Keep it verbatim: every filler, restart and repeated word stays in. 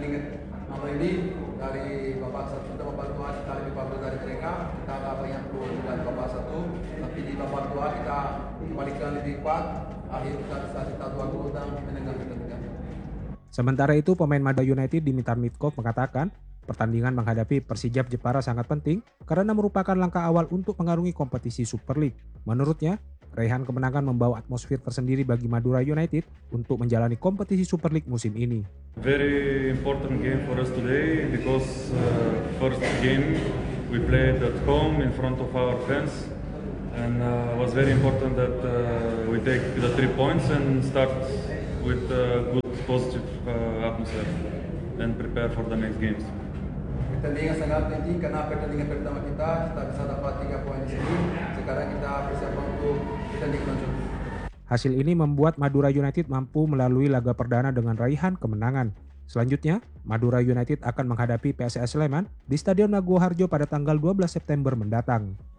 pertandingan malam ini dari babak satu kita babak dua kita lebih bagus dari mereka, kita ada banyak peluang juga di babak satu, tapi di babak dua kita kembalikan lebih kuat, akhir kita bisa kita dua gol dan menangkan pertandingan. Sementara itu, pemain Madura United Dimitar Mitkov mengatakan pertandingan menghadapi Persijap Jepara sangat penting karena merupakan langkah awal untuk mengarungi kompetisi Super League. Menurutnya, raihan kemenangan membawa atmosfer tersendiri bagi Madura United untuk menjalani kompetisi Super League musim ini. Very important game for us today because uh, first game we played at home in front of our fans and uh, was very important that uh, we take the three points and start with a good positive uh, atmosphere and prepare for the next games. Pertandingan sangat penting karena pertandingan pertama kita kita bisa dapat tiga poin di sini. Sekarang kita persiapan untuk pertandingan selanjutnya. Hasil ini membuat Madura United mampu melalui laga perdana dengan raihan kemenangan. Selanjutnya, Madura United akan menghadapi P S S Sleman di Stadion Maguwo Harjo pada tanggal dua belas September mendatang.